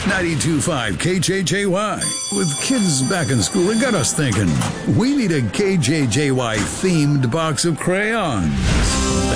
92.5 KJJY. With kids back in school, it got us thinking, we need a KJJY themed box of crayons.